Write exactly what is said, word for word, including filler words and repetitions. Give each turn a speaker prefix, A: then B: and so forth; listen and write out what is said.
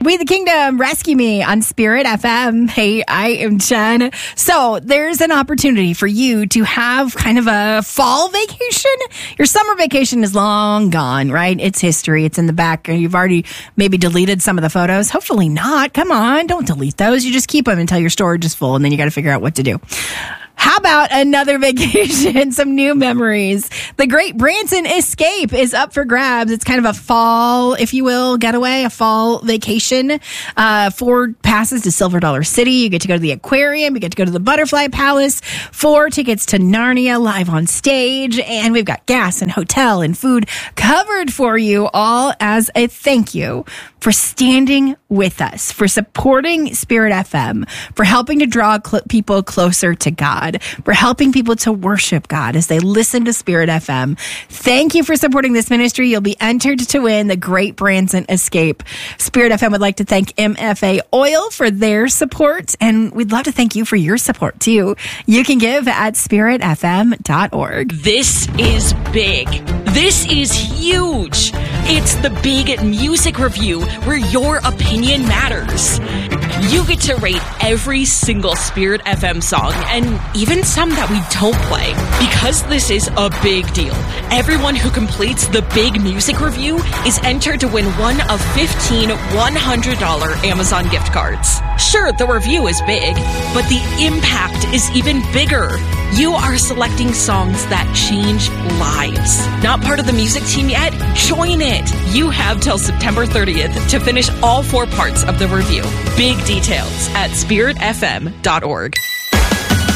A: We the Kingdom, Rescue Me on Spirit F M. Hey, I am Jen. So there's an opportunity for you to have kind of a fall vacation. Your summer vacation is long gone, right? It's history. It's in the back. You've already maybe deleted some of the photos. Hopefully not. Come on, don't delete those. You just keep them until your storage is full, and then you got to figure out what to do. How about another vacation, some new memories? The Great Branson Escape is up for grabs. It's kind of a fall, if you will, getaway, a fall vacation. Uh, four passes to Silver Dollar City. You get to go to the aquarium. You get to go to the Butterfly Palace. Four tickets to Narnia live on stage. And we've got gas and hotel and food covered for you, all as a thank you for standing with us, for supporting Spirit F M, for helping to draw cl- people closer to God, for helping people to worship God as they listen to Spirit F M. Thank you for supporting this ministry. You'll be entered to win the Great Branson Escape. Spirit F M would like to thank M F A Oil for their support, and we'd love to thank you for your support too. You can give at spirit f m dot org.
B: This is big. This is huge. It's the Big Music Review, where your opinion matters. You get to rate every single Spirit F M song, and even some that we don't play. Because this is a big deal, everyone who completes the Big Music Review is entered to win one of fifteen one hundred dollars Amazon gift cards. Sure, the review is big, but the impact is even bigger. You are selecting songs that change lives. Not part of the music team yet? Join it. You have till September thirtieth to finish all four parts of the review. Big details at spirit f m dot org.